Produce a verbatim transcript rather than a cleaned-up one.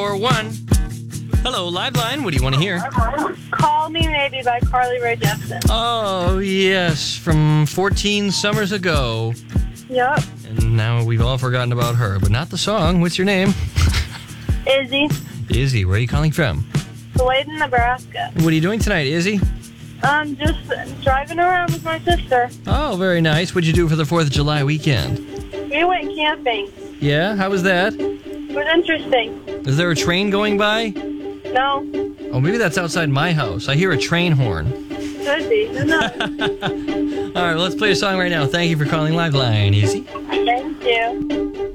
Or one. Hello, Liveline. What do you want to hear? Call Me Maybe by Carly Rae Jepsen. Oh, yes. From fourteen summers ago. Yep. And now we've all forgotten about her, but not the song. What's your name? Izzy. Izzy. Where are you calling from? Bladen, Nebraska. What are you doing tonight, Izzy? Um, just driving around with my sister. Oh, very nice. What'd you do for the fourth of July weekend? We went camping. Yeah? How was that? It was interesting. Is there a train going by? No. Oh, maybe that's outside my house. I hear a train horn. Could be. Who knows? All right, well, let's play a song right now. Thank you for calling Liveline, Izzy. Thank you.